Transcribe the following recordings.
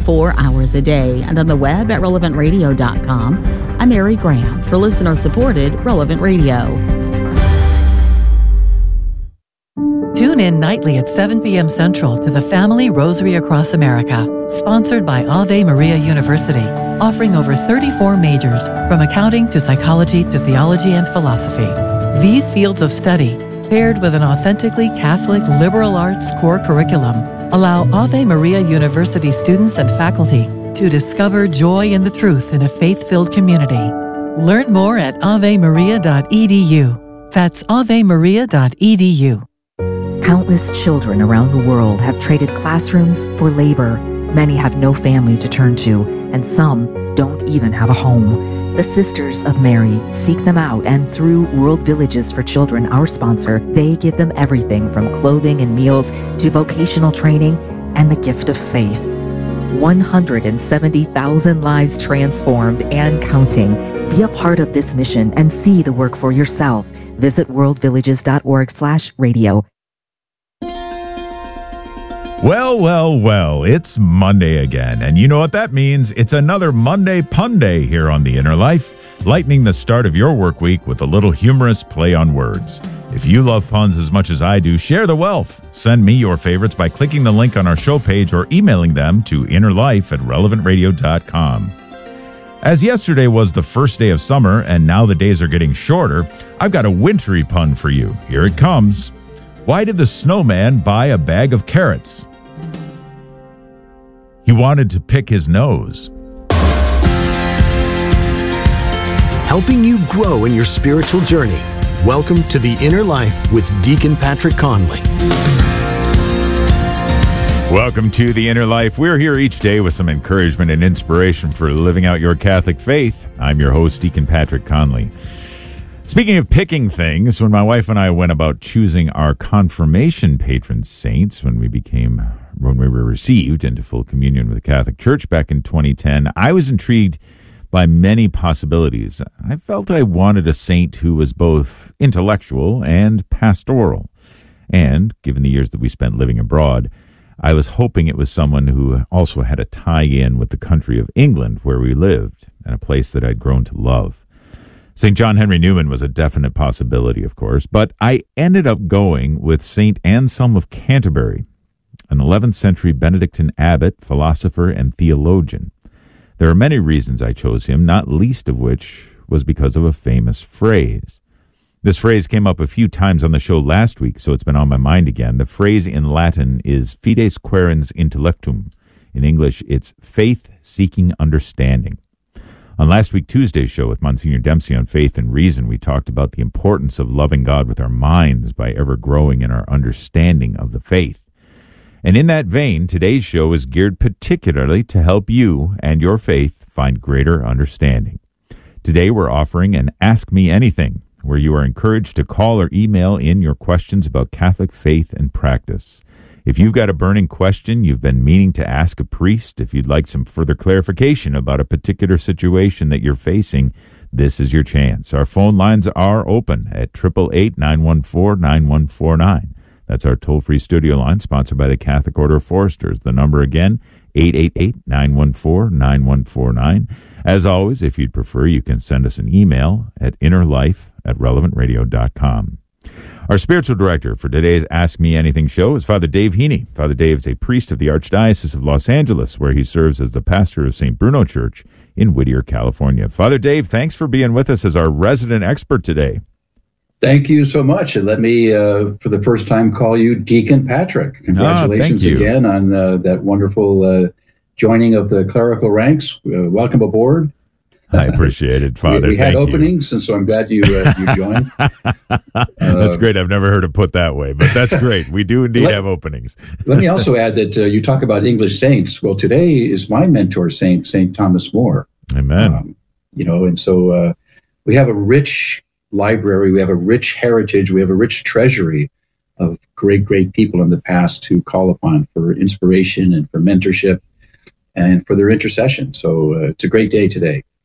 24 hours a day and on the web at relevantradio.com. I'm Mary Graham for listener-supported Relevant Radio. Tune in nightly at 7 p.m. Central to the Family Rosary Across America, sponsored by Ave Maria University, offering over 34 majors, from accounting to psychology to theology and philosophy. These fields of study, paired with an authentically Catholic liberal arts core curriculum, allow Ave Maria University students and faculty to discover joy in the truth in a faith-filled community. Learn more at avemaria.edu. That's avemaria.edu. Countless children around the world have traded classrooms for labor. Many have no family to turn to, and some don't even have a home. The Sisters of Mary seek them out, and through World Villages for Children, our sponsor, they give them everything from clothing and meals to vocational training and the gift of faith. 170,000 lives transformed and counting. Be a part of this mission and see the work for yourself. Visit worldvillages.org/radio. Well, it's Monday again, and you know what that means. It's another Monday Pun Day here on The Inner Life, lightening the start of your work week with a little humorous play on words. If you love puns as much as I do, share the wealth. Send me your favorites by clicking the link on our show page or emailing them to innerlife@relevantradio.com. As yesterday was the first day of summer, and now the days are getting shorter, I've got a wintry pun for you. Here it comes. Why did the snowman buy a bag of carrots? He wanted to pick his nose. Helping you grow in your spiritual journey. Welcome to The Inner Life with Deacon Patrick Conley. Welcome to The Inner Life. We're here each day with some encouragement and inspiration for living out your Catholic faith. I'm your host, Deacon Patrick Conley. Speaking of picking things, when my wife and I went about choosing our confirmation patron saints when we were received into full communion with the Catholic Church back in 2010, I was intrigued by many possibilities. I felt I wanted a saint who was both intellectual and pastoral. And given the years that we spent living abroad, I was hoping it was someone who also had a tie-in with the country of England where we lived and a place that I'd grown to love. St. John Henry Newman was a definite possibility, of course, but I ended up going with St. Anselm of Canterbury, an 11th century Benedictine abbot, philosopher, and theologian. There are many reasons I chose him, not least of which was because of a famous phrase. This phrase came up a few times on the show last week, so it's been on my mind again. The phrase in Latin is fides quaerens intellectum. In English, it's faith seeking understanding. On last week, Tuesday's show with Monsignor Dempsey on Faith and Reason, we talked about the importance of loving God with our minds by ever growing in our understanding of the faith. And in that vein, today's show is geared particularly to help you and your faith find greater understanding. Today, we're offering an Ask Me Anything, where you are encouraged to call or email in your questions about Catholic faith and practice. If you've got a burning question you've been meaning to ask a priest, if you'd like some further clarification about a particular situation that you're facing, this is your chance. Our phone lines are open at 888-914-9149. That's our toll-free studio line, sponsored by the Catholic Order of Foresters. The number again, 888-914-9149. As always, if you'd prefer, you can send us an email at innerlife@relevantradio.com. Our spiritual director for today's Ask Me Anything show is Father Dave Heaney. Father Dave is a priest of the Archdiocese of Los Angeles, where he serves as the pastor of St. Bruno Church in Whittier, California. Father Dave, thanks for being with us as our resident expert today. Thank you so much. And let me, for the first time, call you Deacon Patrick. Congratulations again on that wonderful joining of the clerical ranks. Welcome aboard. I appreciate it, Father. We had openings, and so I'm glad you joined. That's great. I've never heard it put that way, but that's great. We do indeed have openings. Let me also add that you talk about English saints. Well, today is my mentor saint, St. Thomas More. Amen. And so we have a rich library, we have a rich heritage, we have a rich treasury of great, great people in the past to call upon for inspiration and for mentorship and for their intercession. So it's a great day today.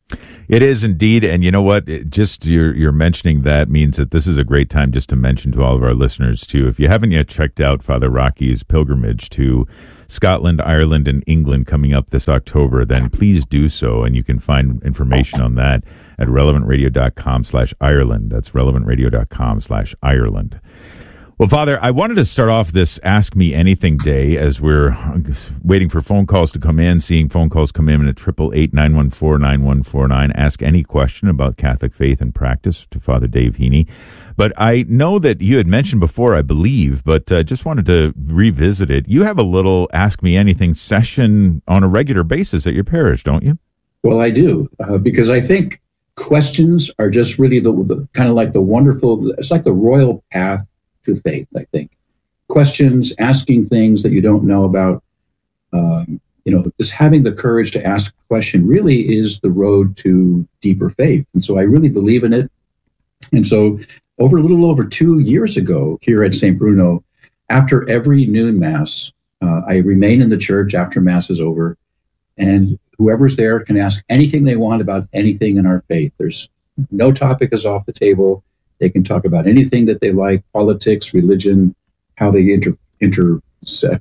It is indeed. And you know what? Just you're mentioning that means that this is a great time just to mention to all of our listeners, too. If you haven't yet checked out Father Rocky's pilgrimage to Scotland, Ireland, and England coming up this October, then please do so. And you can find information on that at relevantradio.com/Ireland. That's relevantradio.com/Ireland. Well, Father, I wanted to start off this Ask Me Anything Day as we're waiting for phone calls to come in, seeing phone calls come in at 888-914-9149. Ask any question about Catholic faith and practice to Father Dave Heaney. But I know that you had mentioned before, I believe, but just wanted to revisit it. You have a little Ask Me Anything session on a regular basis at your parish, don't you? Well, I do, because I think questions are just really the kind of like the wonderful, it's like the royal path to faith, I think. Questions, asking things that you don't know about, just having the courage to ask a question really is the road to deeper faith. And so I really believe in it. And so a little over 2 years ago here at St. Bruno, after every noon Mass, I remain in the church after Mass is over, and whoever's there can ask anything they want about anything in our faith. There's no topic is off the table. They can talk about anything that they like, politics, religion, how they intersect,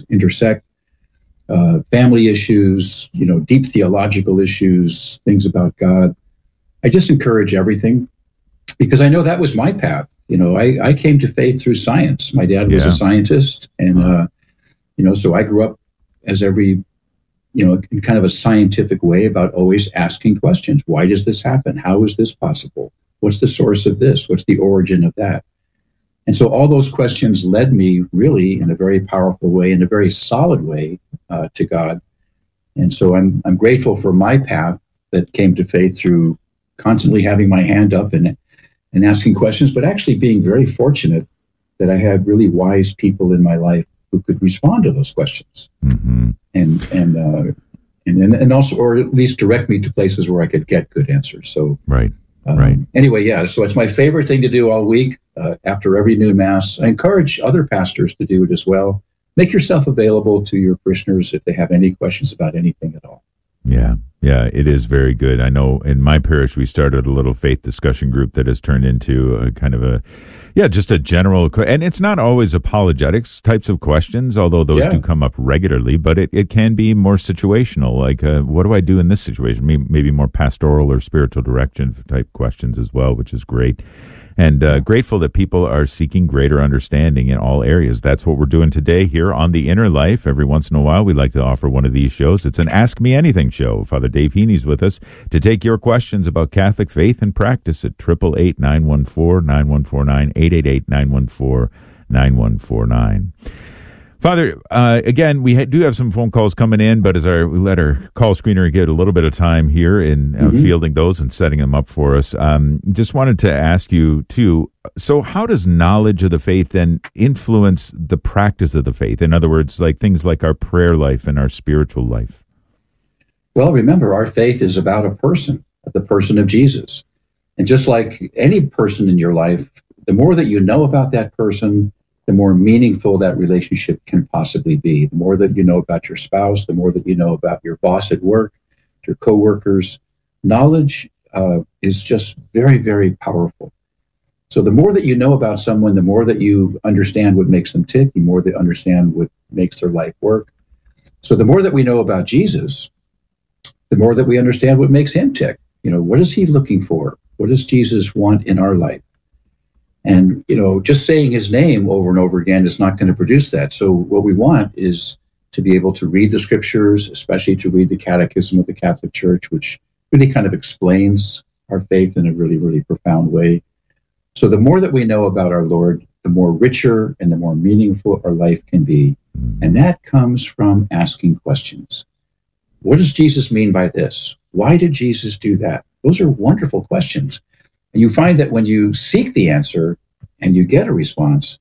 family issues, deep theological issues, things about God. I just encourage everything because I know that was my path. I came to faith through science. My dad was a scientist, and so I grew up as every, in kind of a scientific way about always asking questions. Why does this happen? How is this possible? What's the source of this? What's the origin of that? And so all those questions led me really in a very powerful way, in a very solid way to God. And so I'm grateful for my path that came to faith through constantly having my hand up and asking questions, but actually being very fortunate that I had really wise people in my life who could respond to those questions. Mm-hmm. And also, or at least direct me to places where I could get good answers. So right. Anyway, yeah, so it's my favorite thing to do all week after every noon Mass. I encourage other pastors to do it as well. Make yourself available to your parishioners if they have any questions about anything at all. Yeah, it is very good. I know in my parish we started a little faith discussion group that has turned into a kind of just a general, and it's not always apologetics types of questions, although those do come up regularly, but it can be more situational, like what do I do in this situation? Maybe more pastoral or spiritual direction type questions as well, which is great. And grateful that people are seeking greater understanding in all areas. That's what we're doing today here on The Inner Life. Every once in a while, we like to offer one of these shows. It's an Ask Me Anything show. Father Dave Heaney's with us to take your questions about Catholic faith and practice at 888-914-9149, 888-914-9149. Father, again, we do have some phone calls coming in, but we let our call screener get a little bit of time here in fielding those and setting them up for us. Just wanted to ask you, too, so how does knowledge of the faith then influence the practice of the faith? In other words, like things like our prayer life and our spiritual life. Well, remember, our faith is about a person, the person of Jesus. And just like any person in your life, the more that you know about that person, the more meaningful that relationship can possibly be. The more that you know about your spouse, the more that you know about your boss at work, your coworkers. Knowledge is just very, very powerful. So the more that you know about someone, the more that you understand what makes them tick, the more they understand what makes their life work. So the more that we know about Jesus, the more that we understand what makes him tick. What is he looking for? What does Jesus want in our life? And, just saying his name over and over again is not going to produce that. So what we want is to be able to read the scriptures, especially to read the Catechism of the Catholic Church, which really kind of explains our faith in a really, really profound way. So the more that we know about our Lord, the more richer and the more meaningful our life can be. And that comes from asking questions. What does Jesus mean by this? Why did Jesus do that? Those are wonderful questions. And you find that when you seek the answer and you get a response,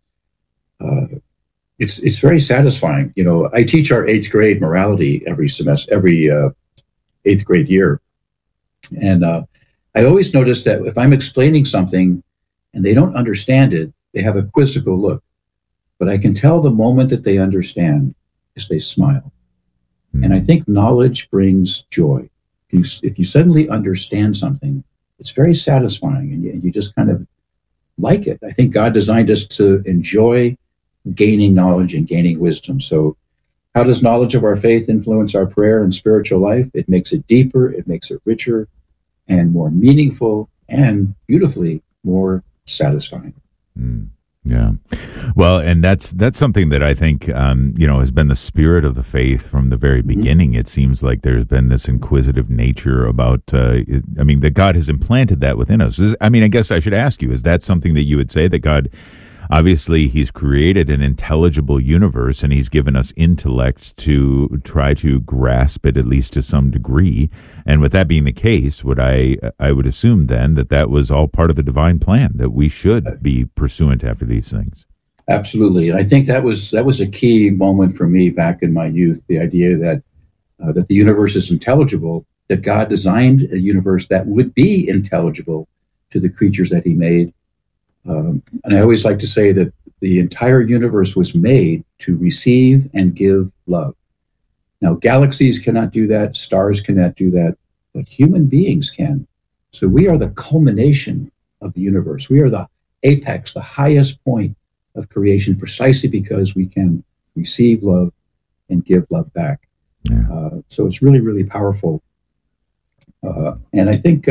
it's very satisfying. I teach our 8th grade morality every semester, every 8th grade year. And I always notice that if I'm explaining something and they don't understand it, they have a quizzical look. But I can tell the moment that they understand is they smile. And I think knowledge brings joy. if you suddenly understand something, it's very satisfying, and you just kind of like it. I think God designed us to enjoy gaining knowledge and gaining wisdom. So how does knowledge of our faith influence our prayer and spiritual life? It makes it deeper, it makes it richer and more meaningful, and beautifully more satisfying. Yeah. Well, and that's something that I think, has been the spirit of the faith from the very beginning. It seems like there's been this inquisitive nature about, that God has implanted that within us. I guess I should ask you, is that something that you would say, that God, obviously he's created an intelligible universe and he's given us intellect to try to grasp it, at least to some degree. And with that being the case, I would assume then that was all part of the divine plan, that we should be pursuant after these things. Absolutely. And I think that was a key moment for me back in my youth, the idea that the universe is intelligible, that God designed a universe that would be intelligible to the creatures that he made. And I always like to say that the entire universe was made to receive and give love. Now, galaxies cannot do that, stars cannot do that, but human beings can. So we are the culmination of the universe. We are the apex, the highest point of creation, precisely because we can receive love and give love back. Yeah. So it's really, really powerful. And I think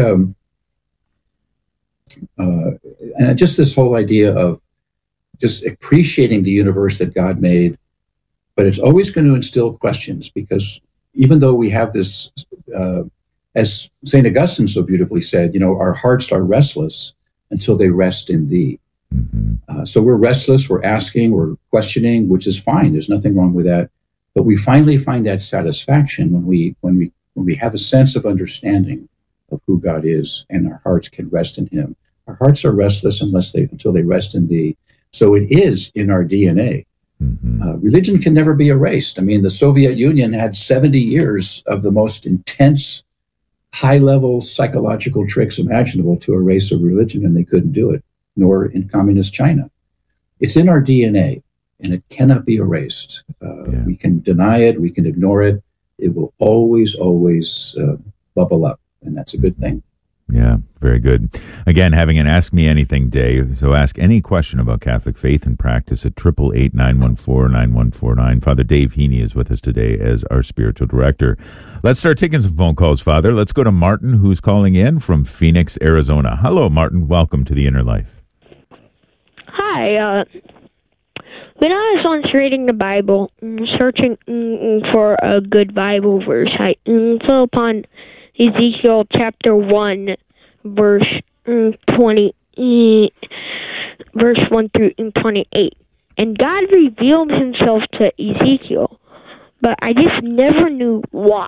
and just this whole idea of just appreciating the universe that God made, but it's always going to instill questions, because even though we have this, as St. Augustine so beautifully said, our hearts are restless until they rest in thee. So we're restless, we're asking, we're questioning, which is fine. There's nothing wrong with that. But we finally find that satisfaction when we have a sense of understanding of who God is, and our hearts can rest in him. Our hearts are restless until they rest in thee. So it is in our DNA. Religion can never be erased. The Soviet Union had 70 years of the most intense, high-level psychological tricks imaginable to erase a religion, and they couldn't do it, nor in communist China. It's in our DNA, and it cannot be erased. We can deny it, we can ignore it. It will always, always bubble up, and that's a good thing. Yeah, very good. Again, having an Ask Me Anything day, so ask any question about Catholic faith and practice at 888-914-9149. Father Dave Heaney is with us today as our spiritual director. Let's start taking some phone calls, Father. Let's go to Martin, who's calling in from Phoenix, Arizona. Hello, Martin. Welcome to The Inner Life. Hi. When I was once reading the Bible, searching for a good Bible verse, I fell upon Ezekiel chapter 1, verse 20, verse 1 through 28. And God revealed himself to Ezekiel, but I just never knew why.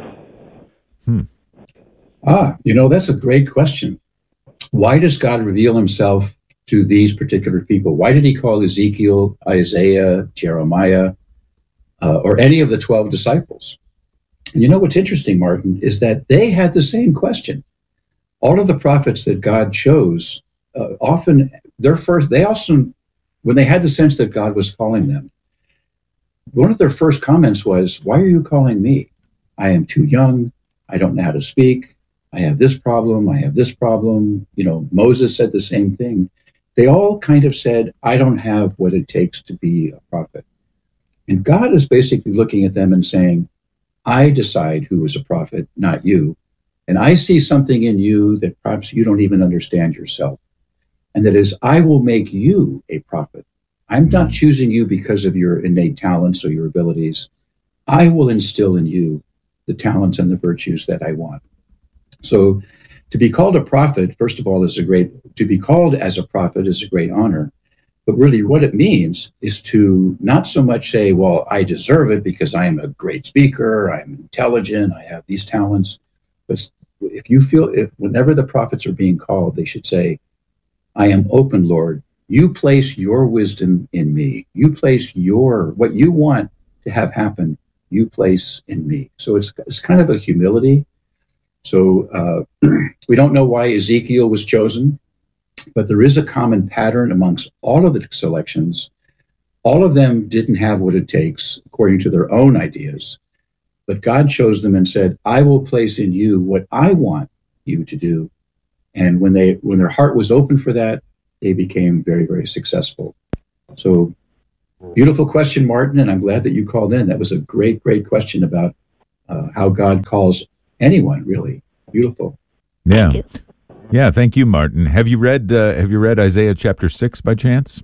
That's a great question. Why does God reveal himself to these particular people? Why did he call Ezekiel, Isaiah, Jeremiah, or any of the 12 disciples? And what's interesting, Martin, is that they had the same question. All of the prophets that God chose, often when they had the sense that God was calling them, one of their first comments was, "Why are you calling me? I am too young. I don't know how to speak. I have this problem. I have this problem." Moses said the same thing. They all kind of said, "I don't have what it takes to be a prophet." And God is basically looking at them and saying, "I decide who is a prophet, not you. And I see something in you that perhaps you don't even understand yourself. And that is, I will make you a prophet. I'm not choosing you because of your innate talents or your abilities. I will instill in you the talents and the virtues that I want." So to be called a prophet, first of all, to be called as a prophet is a great honor. But really what it means is to not so much say, well, I deserve it because I am a great speaker, I'm intelligent, I have these talents. But whenever the prophets are being called, they should say, "I am open, Lord. You place your wisdom in me. You place what you want to have happen, you place in me." So it's kind of a humility. So we don't know why Ezekiel was chosen, but there is a common pattern amongst all of the selections. All of them didn't have what it takes according to their own ideas. But God chose them and said, I will place in you what I want you to do. And when their heart was open for that, they became very, very successful. So beautiful question, Martin, and I'm glad that you called in. That was a great, great question about how God calls anyone, really. Beautiful. Yeah. Yeah, thank you, Martin. Have you read Isaiah chapter 6 by chance?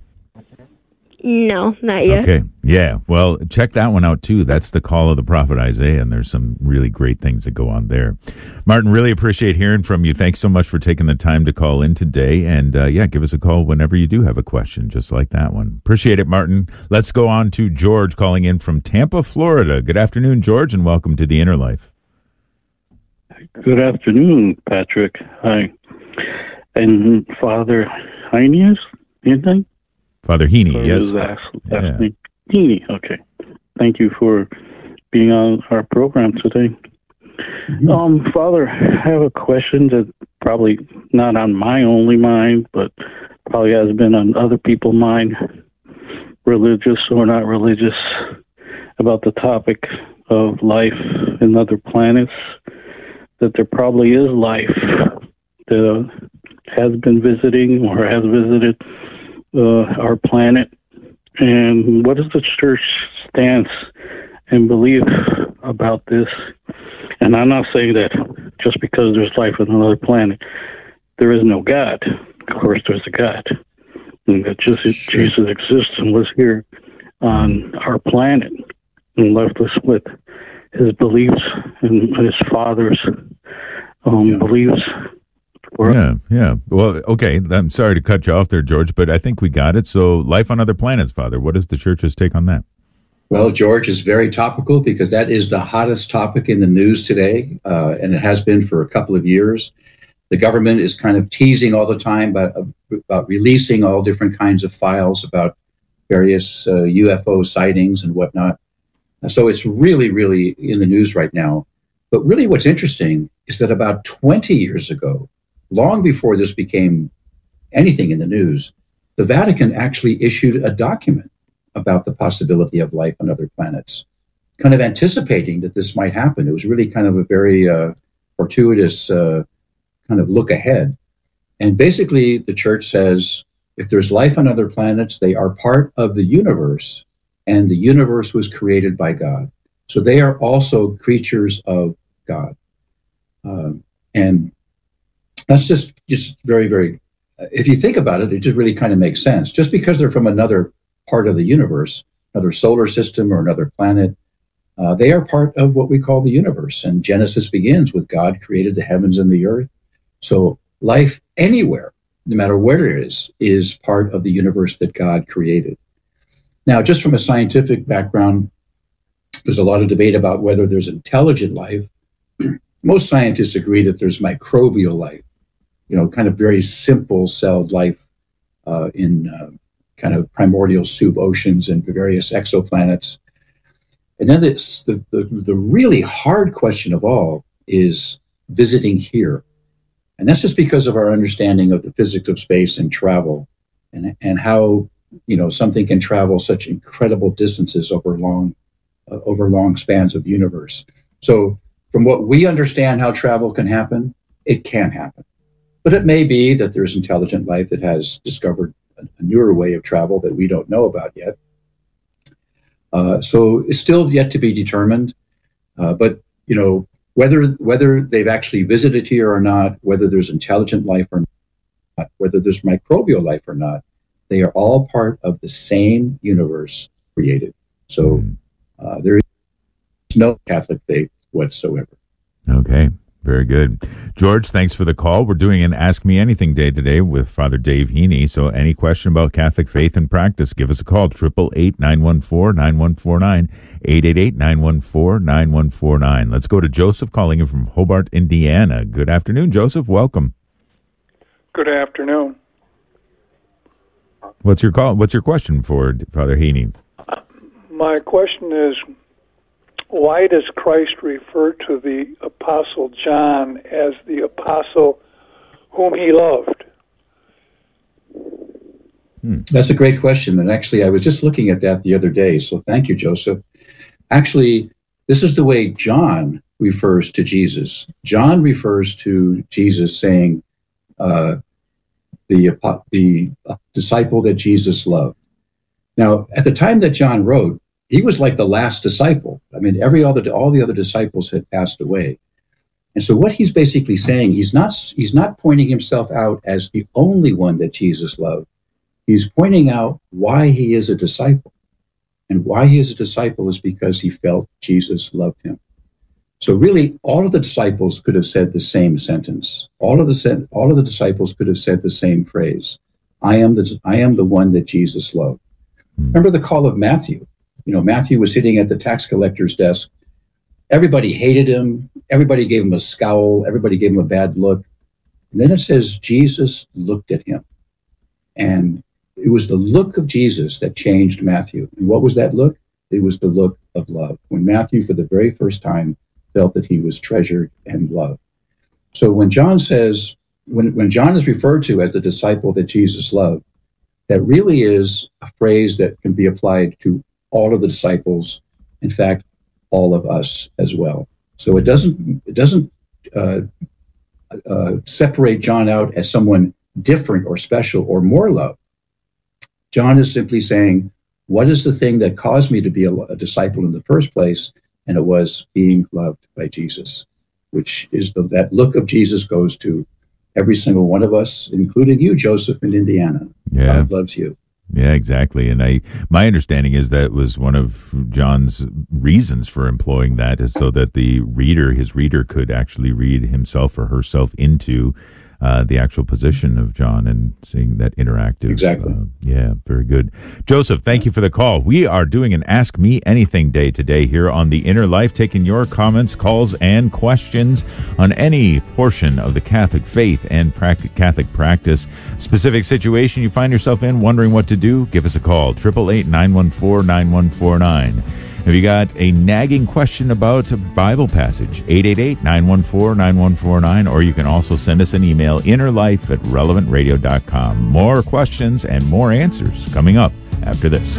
No, not yet. Okay. Yeah. Well, check that one out too. That's the call of the prophet Isaiah, and there's some really great things that go on there. Martin, really appreciate hearing from you. Thanks so much for taking the time to call in today. And give us a call whenever you do have a question, just like that one. Appreciate it, Martin. Let's go on to George calling in from Tampa, Florida. Good afternoon, George, and welcome to The Inner Life. Good afternoon, Patrick. Hi. And Father Heine, anything? Father Heaney, yes. Heaney, okay. Thank you for being on our program today. Mm-hmm. Father, I have a question that probably not on my only mind, but probably has been on other people's mind, religious or not religious, about the topic of life in other planets, that there probably is life that has been visiting or has visited our planet, and what is the church stance and belief about this? And I'm not saying that just because there's life on another planet, there is no God. Of course, there's a God, and that Jesus exists and was here on our planet and left us with his beliefs and his father's beliefs. Yeah. Well, okay. I'm sorry to cut you off there, George, but I think we got it. So, life on other planets, Father. What is the church's take on that? Well, George, is very topical because that is the hottest topic in the news today, and it has been for a couple of years. The government is kind of teasing all the time about releasing all different kinds of files about various UFO sightings and whatnot. So it's really, really in the news right now. But really what's interesting is that about 20 years ago, long before this became anything in the news, the Vatican actually issued a document about the possibility of life on other planets, kind of anticipating that this might happen. It was really kind of a very fortuitous kind of look ahead. And basically, the church says, if there's life on other planets, they are part of the universe, and the universe was created by God. So they are also creatures of God. And that's just very, very, if you think about it, it just really kind of makes sense. Just because they're from another part of the universe, another solar system or another planet, they are part of what we call the universe. And Genesis begins with God created the heavens and the earth. So life anywhere, no matter where it is part of the universe that God created. Now, just from a scientific background, there's a lot of debate about whether there's intelligent life. Most scientists agree that there's microbial life, kind of very simple celled life in kind of primordial soup oceans and various exoplanets. And then the really hard question of all is visiting here. And that's just because of our understanding of the physics of space and travel and how, something can travel such incredible distances over long spans of the universe. So from what we understand how travel can happen, it can happen. But it may be that there's intelligent life that has discovered a newer way of travel that we don't know about yet. So it's still yet to be determined. But, whether they've actually visited here or not, whether there's intelligent life or not, whether there's microbial life or not, they are all part of the same universe created. So there is no Catholic faith whatsoever. Okay, very good. George, thanks for the call. We're doing an Ask Me Anything Day today with Father Dave Heaney. So any question about Catholic faith and practice, give us a call, 888-914-9149, 888-914-9149. Let's go to Joseph calling in from Hobart, Indiana. Good afternoon, Joseph. Welcome. Good afternoon. What's your call? What's your question for Father Heaney? My question is, why does Christ refer to the Apostle John as the apostle whom he loved? That's a great question. And actually, I was just looking at that the other day. So thank you, Joseph. Actually, this is the way John refers to Jesus. John refers to Jesus saying, the disciple that Jesus loved. Now, at the time that John wrote, he was like the last disciple. I mean, all the other disciples had passed away. And so what he's basically saying, he's not pointing himself out as the only one that Jesus loved. He's pointing out why he is a disciple. And why he is a disciple is because he felt Jesus loved him. So really, all of the disciples could have said the same sentence. All of the disciples could have said the same phrase. I am the one that Jesus loved. Remember the call of Matthew. Matthew was sitting at the tax collector's desk. Everybody hated him. Everybody gave him a scowl. Everybody gave him a bad look. And then it says Jesus looked at him. And it was the look of Jesus that changed Matthew. And what was that look? It was the look of love. When Matthew, for the very first time, felt that he was treasured and loved. So when John says, when John is referred to as the disciple that Jesus loved, that really is a phrase that can be applied to all of the disciples. In fact, all of us as well. So it doesn't separate John out as someone different or special or more loved. John is simply saying, what is the thing that caused me to be a disciple in the first place? And it was being loved by Jesus, which is that look of Jesus goes to every single one of us, including you, Joseph, in Indiana. Yeah. God loves you. Yeah, exactly. And my understanding is that was one of John's reasons for employing that, is so that his reader could actually read himself or herself into the actual position of John and seeing that interactive. Exactly. Yeah, very good. Joseph, thank you for the call. We are doing an Ask Me Anything Day today here on The Inner Life, taking your comments, calls, and questions on any portion of the Catholic faith and Catholic practice. Specific situation you find yourself in, wondering what to do, give us a call, 888-914-9149. Have you got a nagging question about a Bible passage? 888-914-9149, or you can also send us an email, innerlife@relevantradio.com. More questions and more answers coming up after this.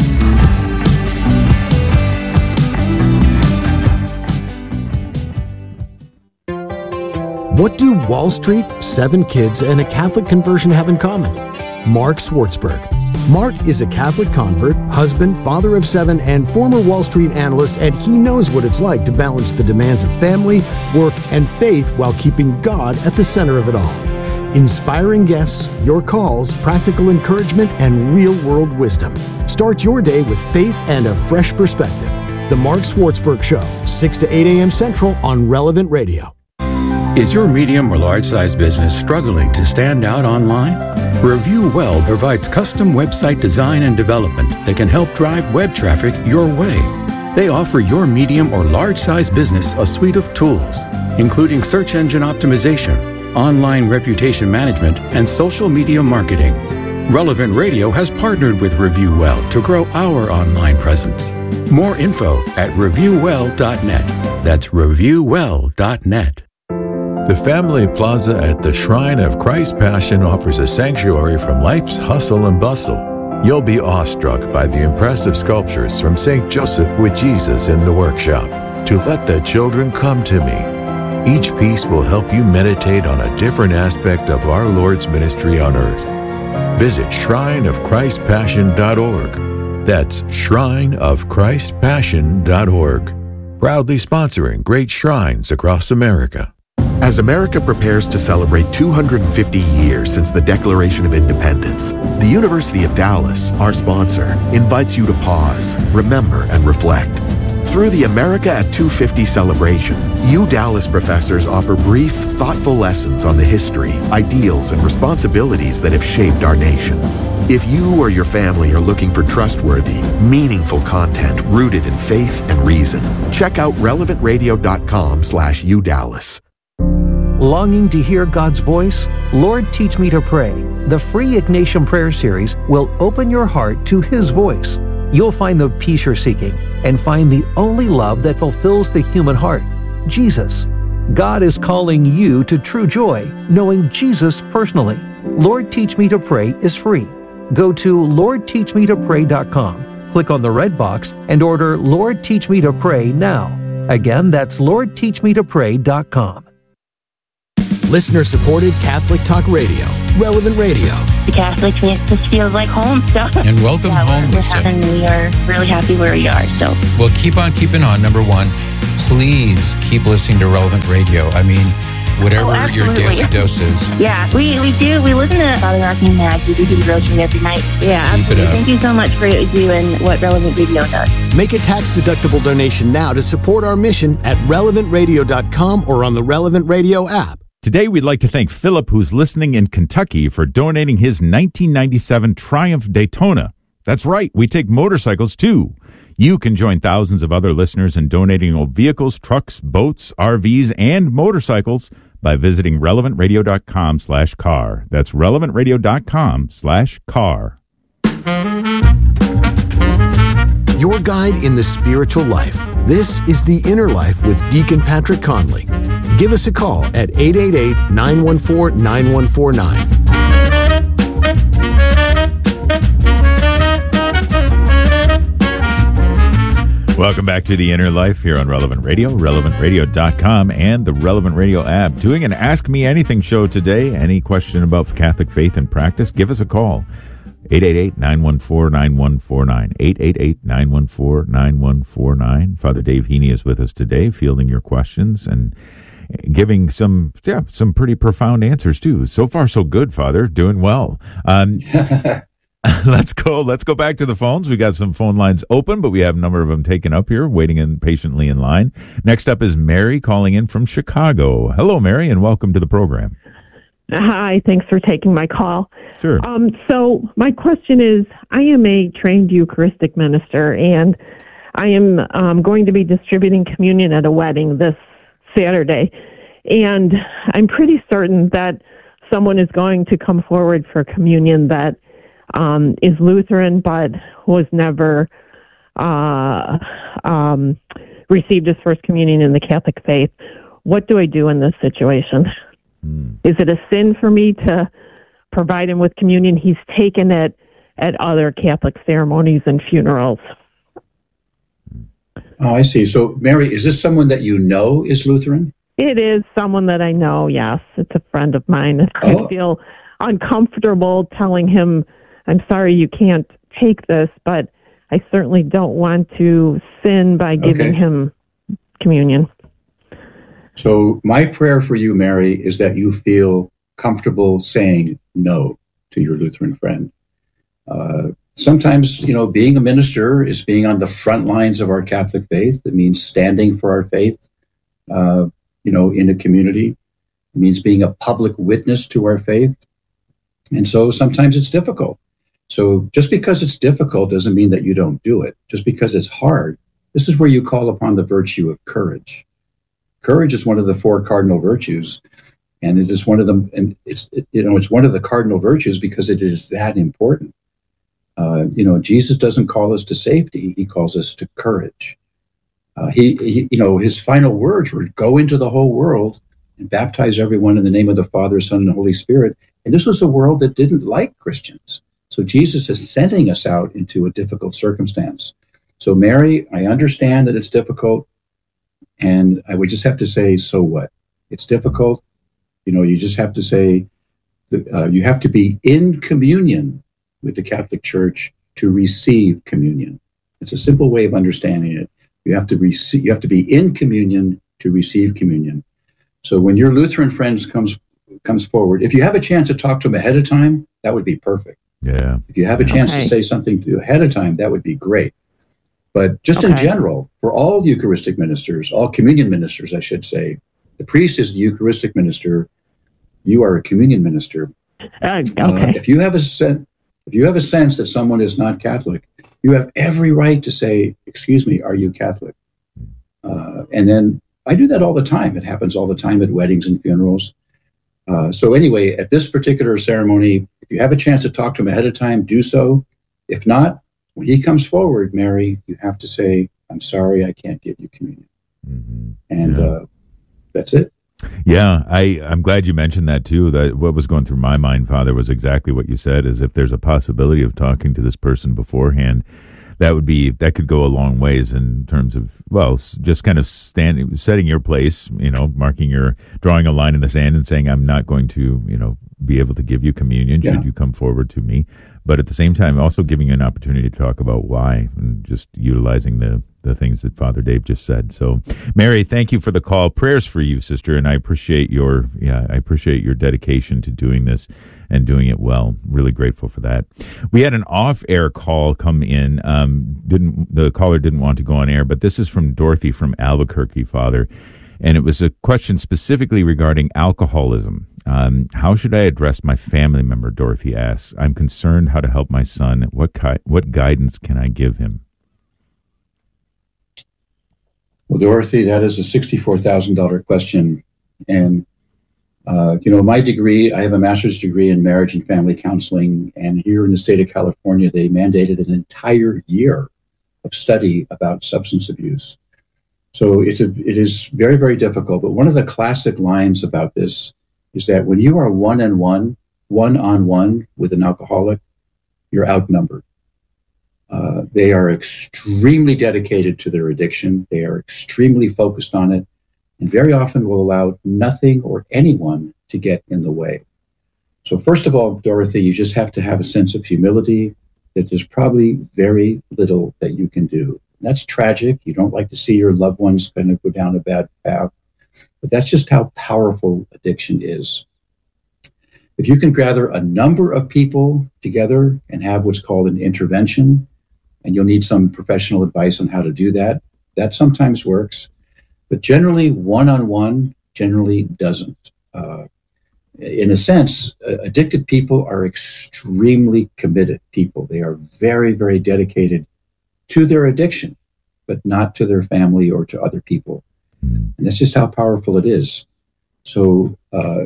What do Wall Street, 7 kids, and a Catholic conversion have in common? Mark Swartzberg. Mark is a Catholic convert, husband, father of 7, and former Wall Street analyst, and he knows what it's like to balance the demands of family, work, and faith while keeping God at the center of it all. Inspiring guests, your calls, practical encouragement, and real-world wisdom. Start your day with faith and a fresh perspective. The Mark Swartzberg Show, 6 to 8 a.m. Central on Relevant Radio. Is your medium or large-size business struggling to stand out online? Review Well provides custom website design and development that can help drive web traffic your way. They offer your medium or large-size business a suite of tools, including search engine optimization, online reputation management, and social media marketing. Relevant Radio has partnered with Review Well to grow our online presence. More info at reviewwell.net. That's reviewwell.net. The Family Plaza at the Shrine of Christ Passion offers a sanctuary from life's hustle and bustle. You'll be awestruck by the impressive sculptures from St. Joseph with Jesus in the workshop, To Let the Children Come to Me. Each piece will help you meditate on a different aspect of our Lord's ministry on earth. Visit shrineofchristpassion.org. That's shrineofchristpassion.org. Proudly sponsoring great shrines across America. As America prepares to celebrate 250 years since the Declaration of Independence, the University of Dallas, our sponsor, invites you to pause, remember, and reflect. Through the America at 250 celebration, Dallas professors offer brief, thoughtful lessons on the history, ideals, and responsibilities that have shaped our nation. If you or your family are looking for trustworthy, meaningful content rooted in faith and reason, check out relevantradio.com/UDallas. Longing to hear God's voice? Lord, Teach Me to Pray. The free Ignatian Prayer Series will open your heart to His voice. You'll find the peace you're seeking and find the only love that fulfills the human heart, Jesus. God is calling you to true joy, knowing Jesus personally. Lord, Teach Me to Pray is free. Go to LordTeachMeToPray.com click on the red box and order Lord Teach Me to Pray now. Again, that's LordTeachMeToPray.com. Listener-supported Catholic Talk Radio, Relevant Radio. The Catholic Campus feels like home. So. And welcome home, Lisa. And we are really happy where we are. So. Well, keep on keeping on. Number one, please keep listening to Relevant Radio. I mean, whatever your daily dose is. Yeah, we do. We listen to Father Mark and Matt. We do the devotion every night. Yeah, absolutely. Thank you so much for what you do and what Relevant Radio does. Make a tax-deductible donation now to support our mission at relevantradio.com or on the Relevant Radio app. Today, we'd like to thank Philip, who's listening in Kentucky, for donating his 1997 Triumph Daytona. That's right, we take motorcycles, too. You can join thousands of other listeners in donating old vehicles, trucks, boats, RVs, and motorcycles by visiting relevantradio.com/car. That's relevantradio.com/car. Your guide in the spiritual life. This is The Inner Life with Deacon Patrick Conley. Give us a call at 888-914-9149. Welcome back to The Inner Life here on Relevant Radio, relevantradio.com, and the Relevant Radio app. Doing an Ask Me Anything show today. Any question about Catholic faith and practice, give us a call. 888-914-9149. 888-914-9149. Father Dave Heaney is with us today, fielding your questions and giving some pretty profound answers, too. So far, so good, Father. Doing well. Let's go back to the phones. We got some phone lines open, but we have a number of them taken up here, waiting patiently in line. Next up is Mary calling in from Chicago. Hello, Mary, and welcome to the program. Hi, thanks for taking my call. Sure. So my question is, I am a trained Eucharistic minister, and I am going to be distributing communion at a wedding this Saturday. And I'm pretty certain that someone is going to come forward for communion that is Lutheran, but was never received his first communion in the Catholic faith. What do I do in this situation? Is it a sin for me to provide him with communion? He's taken it at other Catholic ceremonies and funerals. Oh, I see. So, Mary, is this someone that you know is Lutheran? It is someone that I know, yes. It's a friend of mine. I feel uncomfortable telling him, I'm sorry you can't take this, but I certainly don't want to sin by giving him communion. So my prayer for you, Mary, is that you feel comfortable saying no to your Lutheran friend. Sometimes, being a minister is being on the front lines of our Catholic faith. It means standing for our faith, in a community. It means being a public witness to our faith. And so sometimes it's difficult. So just because it's difficult doesn't mean that you don't do it. Just because it's hard, this is where you call upon the virtue of courage. Courage is one of the four cardinal virtues, and it is one of them. And it's one of the cardinal virtues because it is that important. Jesus doesn't call us to safety; he calls us to courage. His final words were, "Go into the whole world and baptize everyone in the name of the Father, Son, and Holy Spirit." And this was a world that didn't like Christians. So Jesus is sending us out into a difficult circumstance. So Mary, I understand that it's difficult. And I would just have to say, so what? It's difficult. You just have to say, you have to be in communion with the Catholic Church to receive communion. It's a simple way of understanding it. You have to be in communion to receive communion. So when your Lutheran friend comes forward, if you have a chance to talk to him ahead of time, that would be perfect. Yeah. If you have a chance to say something to ahead of time, that would be great. But just in general, for all Eucharistic ministers, all communion ministers, I should say, the priest is the Eucharistic minister. You are a communion minister. If you have a sense that someone is not Catholic, you have every right to say, "Excuse me, are you Catholic?" And then I do that all the time. It happens all the time at weddings and funerals. So anyway, at this particular ceremony, if you have a chance to talk to him ahead of time, do so. If not, when he comes forward, Mary, you have to say, "I'm sorry, I can't give you communion." And that's it. Yeah, I'm glad you mentioned that too. That what was going through my mind, Father, was exactly what you said, is if there's a possibility of talking to this person beforehand, that could go a long ways in terms of, well, just kind of setting your place, drawing a line in the sand and saying, I'm not going to, be able to give you communion should you come forward to me. But at the same time, also giving you an opportunity to talk about why and just utilizing the things that Father Dave just said. So, Mary, thank you for the call. Prayers for you, sister, and I appreciate your dedication to doing this and doing it well. Really grateful for that. We had an off-air call come in. The caller didn't want to go on air, but this is from Dorothy from Albuquerque, Father. And it was a question specifically regarding alcoholism. How should I address my family member, Dorothy asks. I'm concerned how to help my son. What guidance can I give him? Well, Dorothy, that is a $64,000 question. And, my degree, I have a master's degree in marriage and family counseling. And here in the state of California, they mandated an entire year of study about substance abuse. So it is very, very difficult. But one of the classic lines about this is that when you are one-on-one with an alcoholic, you're outnumbered. They are extremely dedicated to their addiction. They are extremely focused on it, and very often will allow nothing or anyone to get in the way. So first of all, Dorothy, you just have to have a sense of humility that there's probably very little that you can do. That's tragic. You don't like to see your loved ones kind of go down a bad path, but that's just how powerful addiction is. If you can gather a number of people together and have what's called an intervention, and you'll need some professional advice on how to do that, that sometimes works, but generally one-on-one generally doesn't. In a sense, addicted people are extremely committed people. They are very, very dedicated to their addiction, but not to their family or to other people. And that's just how powerful it is. So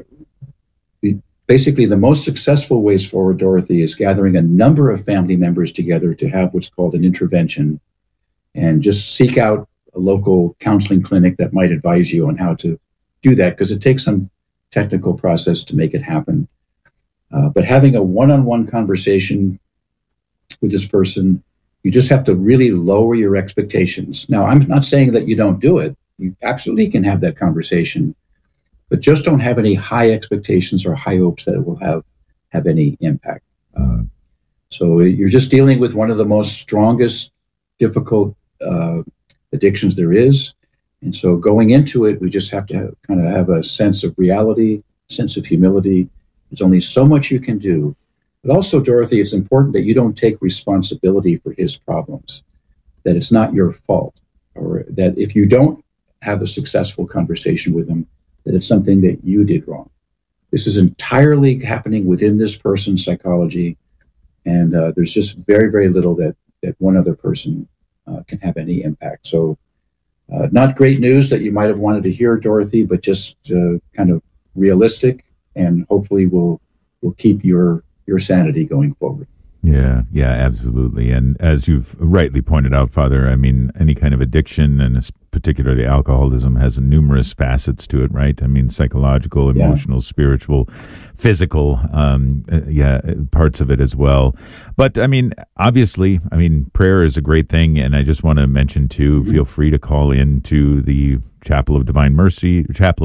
basically, the most successful ways forward, Dorothy, is gathering a number of family members together to have what's called an intervention, and just seek out a local counseling clinic that might advise you on how to do that, because it takes some technical process to make it happen. But having a one-on-one conversation with this person, you just have to really lower your expectations. Now, I'm not saying that you don't do it. You absolutely can have that conversation, but just don't have any high expectations or high hopes that it will have any impact. So you're just dealing with one of the most strongest, difficult addictions there is. And so going into it, we just have to kind of have a sense of reality, sense of humility. There's only so much you can do. But also, Dorothy, it's important that you don't take responsibility for his problems, that it's not your fault, or that if you don't have a successful conversation with him, that it's something that you did wrong. This is entirely happening within this person's psychology, and there's just very, very little that one other person can have any impact. So not great news that you might have wanted to hear, Dorothy, but just kind of realistic, and hopefully will keep your sanity going forward. Yeah, absolutely. And as you've rightly pointed out, Father, I mean, any kind of addiction, and particularly alcoholism, has numerous facets to it, right? I mean, psychological, emotional, spiritual, physical, parts of it as well. But I mean, obviously, prayer is a great thing. And I just want to mention too, feel free to call in to the Chaplet of Divine Mercy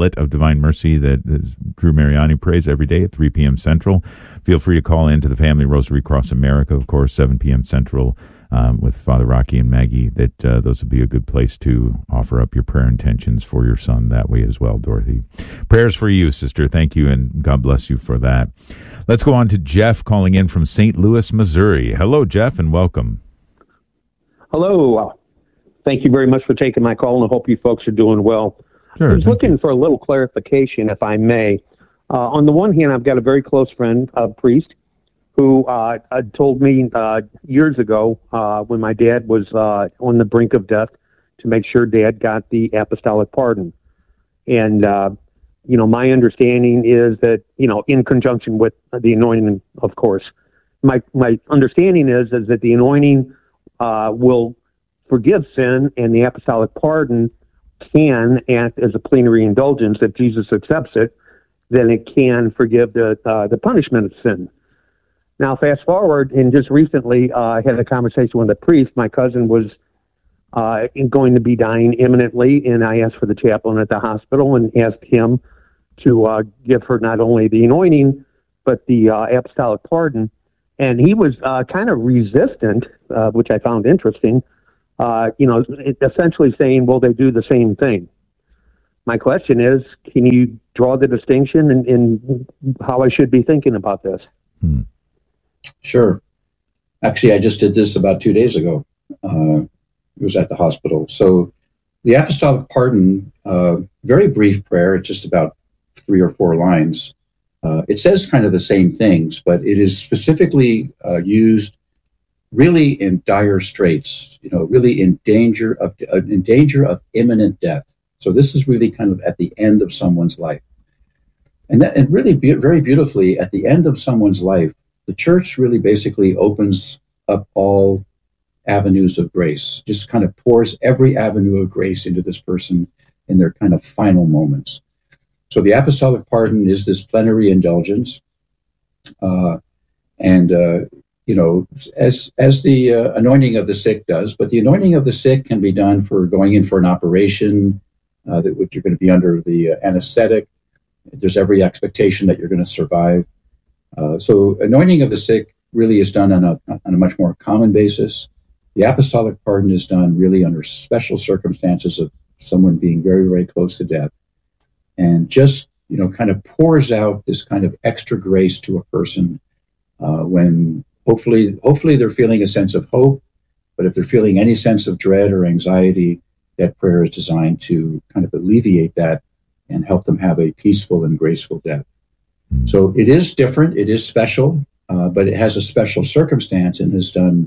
that Drew Mariani prays every day at 3 p.m. Central. Feel free to call in to the Family Rosary Across America, of course, 7 p.m. Central, with Father Rocky and Maggie. Those would be a good place to offer up your prayer intentions for your son that way as well, Dorothy. Prayers for you, sister. Thank you, and God bless you for that. Let's go on to Jeff calling in from St. Louis, Missouri. Hello, Jeff, and welcome. Hello. Thank you very much for taking my call, and I hope you folks are doing well. Sure, I was looking for a little clarification, if I may. On the one hand, I've got a very close friend, a priest, who told me years ago when my dad was on the brink of death to make sure Dad got the apostolic pardon. And, my understanding is that, in conjunction with the anointing, of course, my understanding is that the anointing will forgive sin, and the apostolic pardon can act as a plenary indulgence. If Jesus accepts it, then it can forgive the punishment of sin. Now, fast forward, and just recently, I had a conversation with a priest. My cousin was going to be dying imminently, and I asked for the chaplain at the hospital and asked him to give her not only the anointing, but the apostolic pardon. And he was kind of resistant, which I found interesting, essentially saying, well, they do the same thing. My question is, can you draw the distinction in how I should be thinking about this? Sure. Actually, I just did this about 2 days ago. It was at the hospital. So the apostolic pardon, very brief prayer, it's just about 3 or 4 lines. It says kind of the same things, but it is specifically used really in dire straits, really in danger of imminent death. So this is really kind of at the end of someone's life. And really very beautifully, at the end of someone's life, the church really basically opens up all avenues of grace, just kind of pours every avenue of grace into this person in their kind of final moments. So the apostolic pardon is this plenary indulgence. As the anointing of the sick does, but the anointing of the sick can be done for going in for an operation, that you're going to be under the anesthetic. There's every expectation that you're going to survive. So anointing of the sick really is done on a much more common basis. The apostolic pardon is done really under special circumstances of someone being very, very close to death, and just, kind of pours out this kind of extra grace to a person when hopefully they're feeling a sense of hope, but if they're feeling any sense of dread or anxiety, that prayer is designed to kind of alleviate that and help them have a peaceful and graceful death. So it is different, it is special, but it has a special circumstance and is done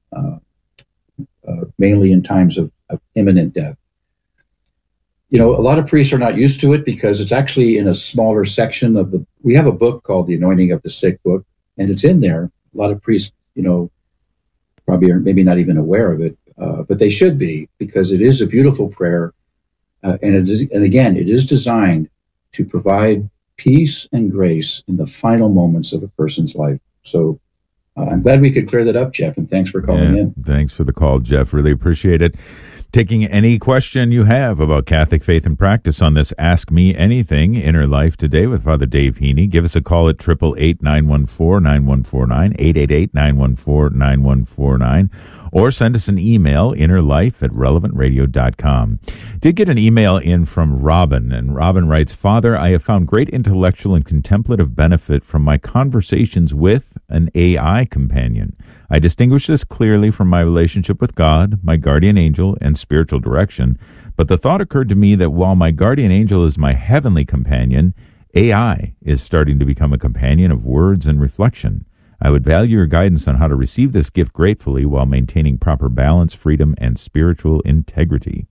mainly in times of imminent death. A lot of priests are not used to it because it's actually in a smaller section of we have a book called the Anointing of the Sick book, and it's in there. A lot of priests, probably are maybe not even aware of it, but they should be, because it is a beautiful prayer. And again, it is designed to provide peace and grace in the final moments of a person's life. So I'm glad we could clear that up, Jeff, and thanks for calling in. Thanks for the call, Jeff. Really appreciate it. Taking any question you have about Catholic faith and practice on this Ask Me Anything Inner Life today with Father Dave Heaney. Give us a call at 888-914-9149, 888-914-9149, or send us an email, innerlife@relevantradio.com. Did get an email in from Robin, and Robin writes, Father, I have found great intellectual and contemplative benefit from my conversations with an AI companion. I distinguish this clearly from my relationship with God, my guardian angel, and spiritual direction, but the thought occurred to me that while my guardian angel is my heavenly companion, AI is starting to become a companion of words and reflection. I would value your guidance on how to receive this gift gratefully while maintaining proper balance, freedom, and spiritual integrity.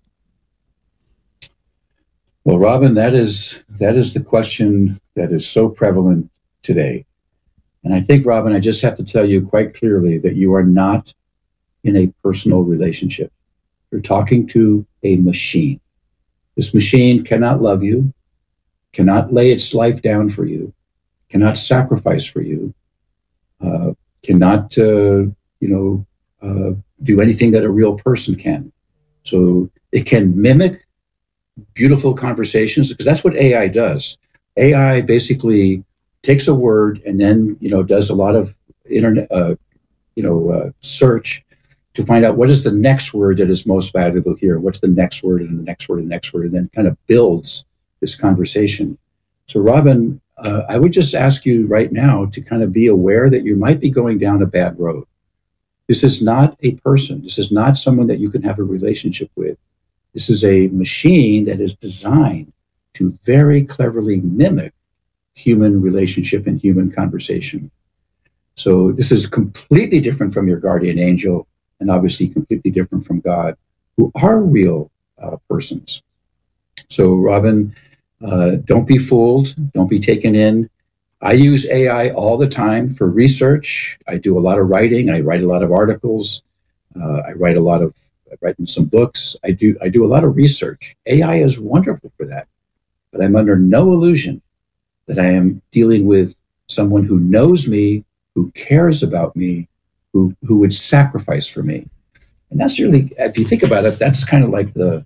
Well, Robin, that is the question that is so prevalent today. And I think, Robin, I just have to tell you quite clearly that you are not in a personal relationship. You're talking to a machine. This machine cannot love you, cannot lay its life down for you, cannot sacrifice for you, cannot, do anything that a real person can. So it can mimic beautiful conversations, because that's what AI does. AI basically takes a word and then, does a lot of internet, search to find out what is the next word that is most valuable here. What's the next word and the next word and the next word, and then kind of builds this conversation. So, Robin, I would just ask you right now to kind of be aware that you might be going down a bad road. This is not a person. This is not someone that you can have a relationship with. This is a machine that is designed to very cleverly mimic human relationship and human conversation. So this is completely different from your guardian angel, and obviously completely different from God, who are real persons. So, Robin, don't be fooled. Don't be taken in. I use AI all the time for research. I do a lot of writing. I write a lot of articles. I write in some books. I do a lot of research. AI is wonderful for that. But I'm under no illusion that I am dealing with someone who knows me, who cares about me, who would sacrifice for me. And that's really, if you think about it, that's kind of like the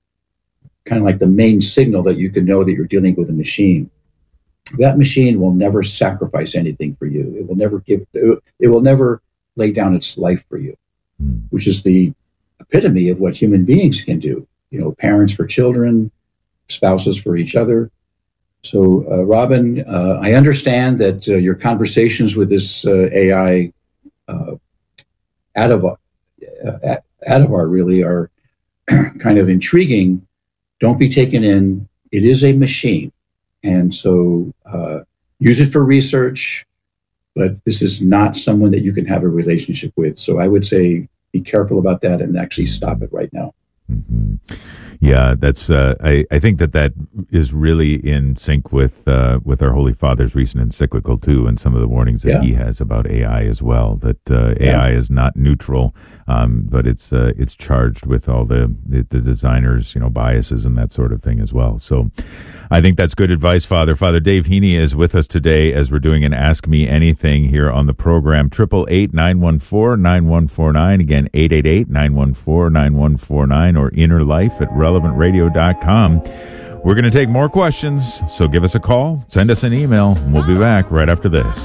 main signal that you can know that you're dealing with a machine. That machine will never sacrifice anything for you. It will never lay down its life for you, which is the epitome of what human beings can do. Parents for children, spouses for each other. So, Robin, I understand that your conversations with this AI Adavar really are kind of intriguing. Don't be taken in. It is a machine. And so use it for research, but this is not someone that you can have a relationship with. So I would say be careful about that and actually stop it right now. Mm-hmm. Yeah, that's. I think that is really in sync with our Holy Father's recent encyclical too, and some of the warnings that he has about AI as well. That AI is not neutral, but it's charged with all the designers, biases and that sort of thing as well. So, I think that's good advice, Father. Father Dave Heaney is with us today as we're doing an Ask Me Anything here on the program. 888-914-9149. Again, 888-914-9149 or innerlife@relevantradio.com. We're going to take more questions, so give us a call, send us an email, and we'll be back right after this.